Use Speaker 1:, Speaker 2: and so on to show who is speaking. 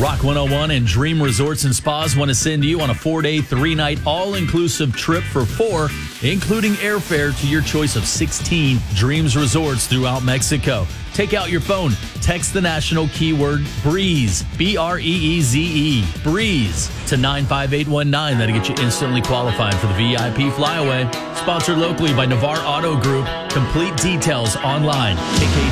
Speaker 1: Rock 101 and Dream Resorts and Spas want to send you on a 4-day, 3-night, all-inclusive trip for 4, including airfare to your choice of 16 Dreams Resorts throughout Mexico. Take out your phone, text the national keyword BREEZE, B-R-E-E-Z-E, BREEZE, to 95819. That'll get you instantly qualified for the VIP flyaway. Sponsored locally by Navarre Auto Group. Complete details online, KK